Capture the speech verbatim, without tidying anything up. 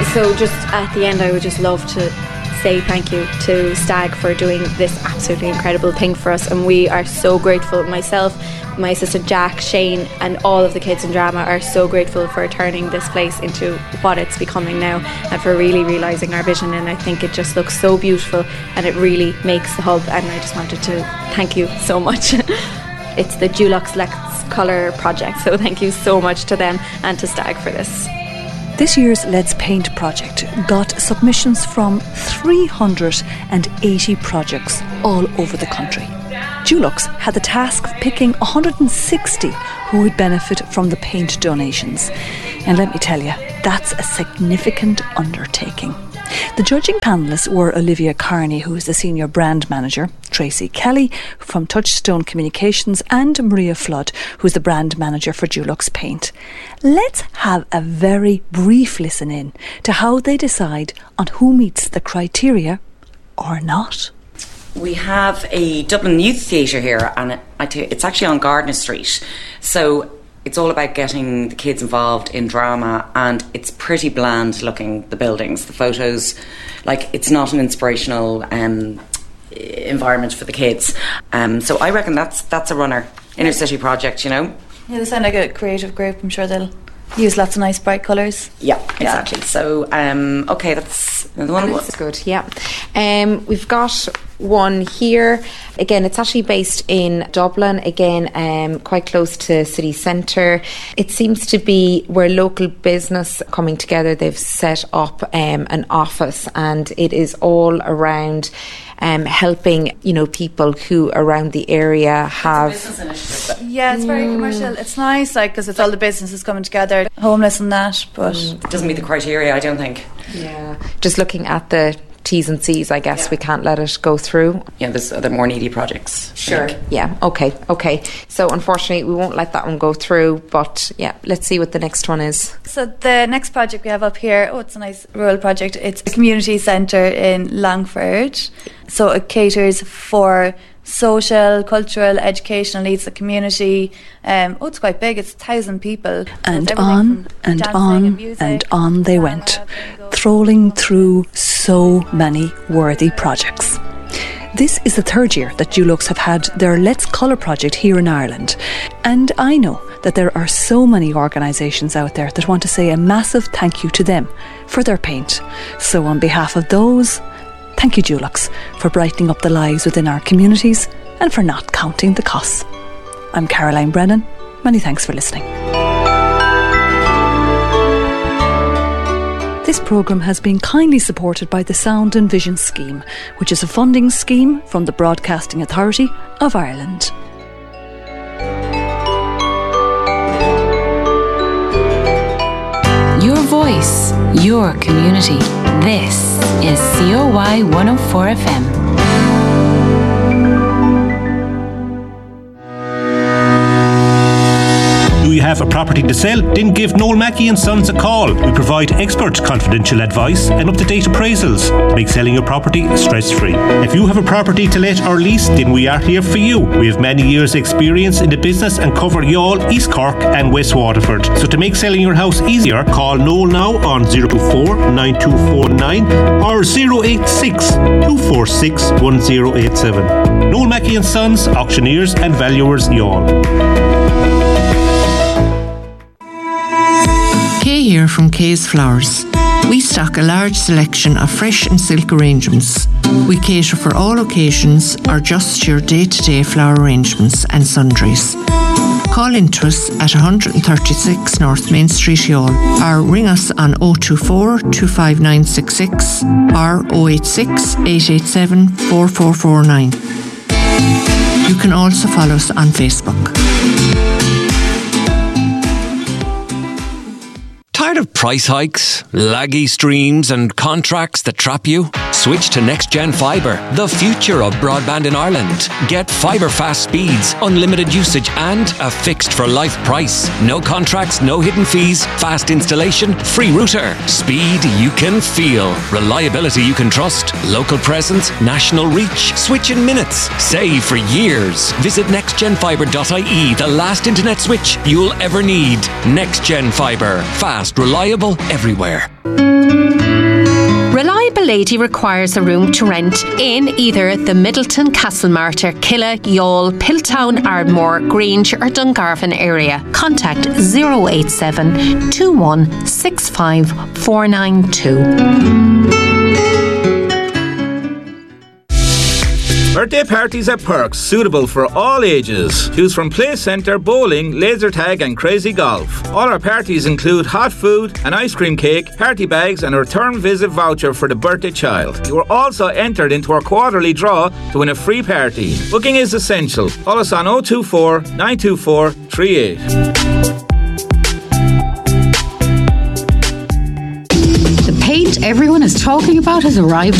So just at the end, I would just love to say thank you to Stag for doing this absolutely incredible thing for us, and we are so grateful. Myself, my assistant Jack, Shane and all of the kids in drama are so grateful for turning this place into what it's becoming now, and for really realising our vision. And I think it just looks so beautiful and it really makes the hub, and I just wanted to thank you so much. It's the Dulux Let's Colour project, so thank you so much to them and to Stag for this. This year's Let's Paint project got submissions from three hundred eighty projects all over the country. Dulux had the task of picking one hundred sixty who would benefit from the paint donations. And let me tell you, that's a significant undertaking. The judging panellists were Olivia Carney, who is the Senior Brand Manager, Tracy Kelly from Touchstone Communications, and Maria Flood, who's the Brand Manager for Dulux Paint. Let's have a very brief listen in to how they decide on who meets the criteria or not. We have a Dublin Youth Theatre here, and it's actually on Gardner Street. So it's all about getting the kids involved in drama, and it's pretty bland looking, the buildings, the photos. Like, it's not an inspirational um, environment for the kids. Um, so I reckon that's that's a runner. Inner City project, you know? Yeah, they sound like a creative group. I'm sure they'll use lots of nice bright colours. Yeah, exactly. Yeah. So, um, okay, that's the one. That's good, yeah. Um, we've got one here. Again, it's actually based in Dublin, again, um, quite close to city centre. It seems to be where local business coming together. They've set up um, an office, and it is all around um, helping, you know, people who around the area have... It's a business initiative. Yeah, it's very commercial. It's nice, like, because it's all the businesses coming together, homeless and that, but... Mm, it doesn't meet the criteria, I don't think. Yeah. Just looking at the T's and C's, I guess, yeah. We can't let it go through. Yeah, there's other more needy projects. Sure. Yeah, okay, okay. So unfortunately we won't let that one go through, but yeah, let's see what the next one is. So the next project we have up here, oh, it's a nice rural project. It's a community centre in Longford. So it caters for social, cultural, educational needs, the community. Um, oh, it's quite big. It's a thousand people. And on and on and, music, and on they went, trolling through so many worthy projects. This is the third year that Dulux have had their Let's Colour project here in Ireland. And I know that there are so many organisations out there that want to say a massive thank you to them for their paint. So on behalf of those, thank you, Dulux, for brightening up the lives within our communities and for not counting the costs. I'm Caroline Brennan. Many thanks for listening. This programme has been kindly supported by the Sound and Vision Scheme, which is a funding scheme from the Broadcasting Authority of Ireland. Your voice, your community. This is C O Y one oh four F M. Do you have a property to sell? Then give Noel Mackey and Sons a call. We provide expert confidential advice and up-to-date appraisals to make selling your property stress-free. If you have a property to let or lease, then we are here for you. We have many years' experience in the business and cover Youghal, East Cork and West Waterford. So to make selling your house easier, call Noel now on zero two four nine two four nine or zero eight six two four six one zero eight seven. Noel Mackey and Sons, auctioneers and valuers, Youghal. Kay here from Kay's Flowers. We stock a large selection of fresh and silk arrangements. We cater for all occasions or just your day-to-day flower arrangements and sundries. Call in to us at one thirty-six North Main Street, Youghal, or ring us on oh two four two five nine six six or oh eight six eight eight seven four four four nine. You can also follow us on Facebook. Tired of price hikes, laggy streams and contracts that trap you? Switch to NextGen Fibre, the future of broadband in Ireland. Get fibre fast speeds, unlimited usage and a fixed for life price. No contracts, no hidden fees, fast installation, free router. Speed you can feel. Reliability you can trust. Local presence, national reach. Switch in minutes. Save for years. Visit next gen fibre dot I E, the last internet switch you'll ever need. NextGen Fibre. Fast, reliable, everywhere. lady requires a room to rent in either the Middleton, Castlemartyr, Killa, Youghal, Piltown, Ardmore, Grange or Dungarvan area, contact zero eight seven two one six five four nine two. Birthday parties at Perks, suitable for all ages. Choose from play centre, bowling, laser tag and crazy golf. All our parties include hot food, an ice cream cake, party bags and a return visit voucher for the birthday child. You are also entered into our quarterly draw to win a free party. Booking is essential. Call us on oh two four, nine two four, three eight. The paint everyone is talking about has arrived